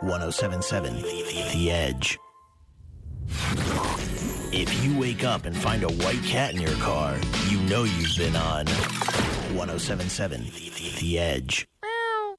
1077 The Edge. If you wake up and find a white cat in your car, you know you've been on 1077 The Edge.